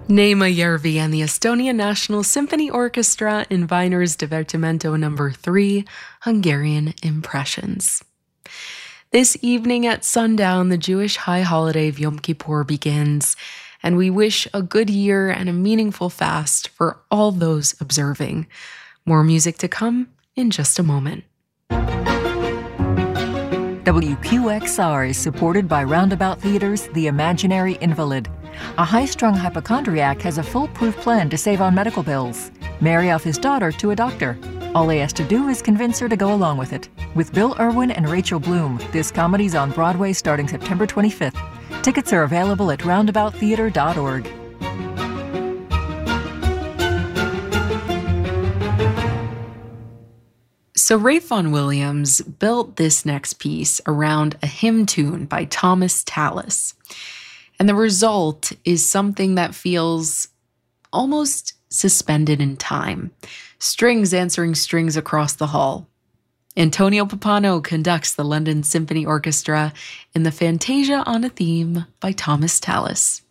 Neema Järvi and the Estonian National Symphony Orchestra in Weiner's Divertimento No. 3, Hungarian Impressions. This evening at sundown, the Jewish high holiday of Yom Kippur begins, and we wish a good year and a meaningful fast for all those observing. More music to come in just a moment. WQXR is supported by Roundabout Theater's The Imaginary Invalid. A high-strung hypochondriac has a foolproof plan to save on medical bills. Marry off his daughter to a doctor. All he has to do is convince her to go along with it. With Bill Irwin and Rachel Bloom, this comedy's on Broadway starting September 25th. Tickets are available at roundabouttheater.org. So Ralph Vaughan Williams built this next piece around a hymn tune by Thomas Tallis. And the result is something that feels almost suspended in time. Strings answering strings across the hall. Antonio Pappano conducts the London Symphony Orchestra in the Fantasia on a Theme by Thomas Tallis.